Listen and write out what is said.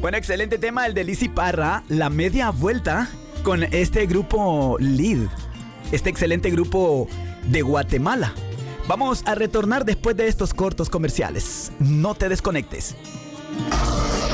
Bueno, excelente tema el de Lizzy Parra, La Media Vuelta, con este grupo Lead, este excelente grupo de Guatemala. Vamos a retornar después de estos cortos comerciales. No te desconectes.